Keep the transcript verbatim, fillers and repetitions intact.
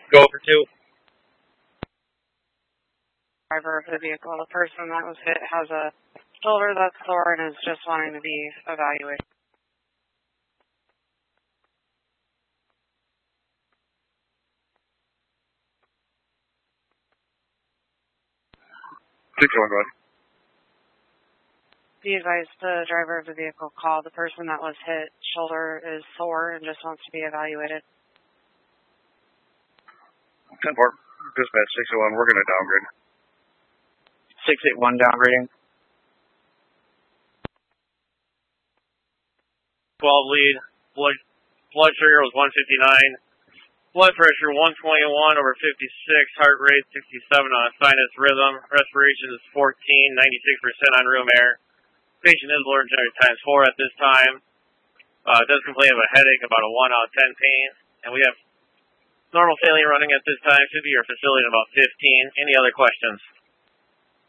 Go over two. Driver of the vehicle. The person that was hit has a shoulder that's sore and is just wanting to be evaluated. six one, go ahead. Be advised the driver of the vehicle called. The person that was hit shoulder is sore and just wants to be evaluated. ten four. Dispatch six oh one, we're going to downgrade. six eight one downgrading. twelve lead. Blood, blood sugar was one fifty-nine. Blood pressure one twenty-one over fifty-six. Heart rate sixty-seven on a sinus rhythm. Respiration is fourteen, ninety-six percent on room air. Patient is lower generally times four at this time. Uh, does complain of a headache, about a one out of ten pain. And we have normal saline running at this time. Should be your facility in about fifteen. Any other questions?